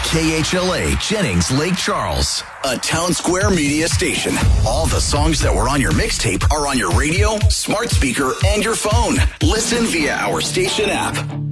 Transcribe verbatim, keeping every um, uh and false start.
K H L A Jennings Lake Charles, a Town Square media station. All the songs that were on your mixtape are on your radio, smart speaker, and your phone. Listen via our station app.